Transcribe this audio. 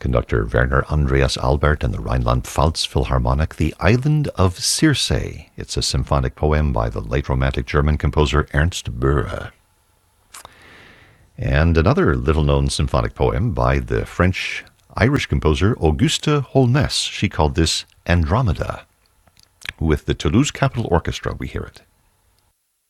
Conductor Werner Andreas Albert and the Rhineland-Pfalz Philharmonic, The Island of Circe. It's a symphonic poem by the late Romantic German composer Ernst Böhre. And another little-known symphonic poem by the French-Irish composer Auguste Holness. She called this Andromeda. With the Toulouse Capitol Orchestra, we hear it.